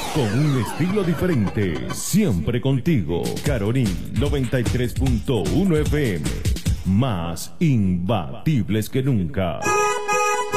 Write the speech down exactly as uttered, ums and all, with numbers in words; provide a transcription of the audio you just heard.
con un estilo diferente, siempre contigo. Caroní noventa y tres punto uno F M, más imbatibles que nunca.